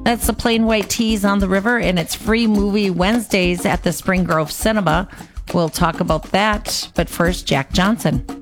That's the Plain White Tees on the River, and it's Free Movie Wednesdays at the Spring Grove Cinema. We'll talk about that, but first, Jack Johnson.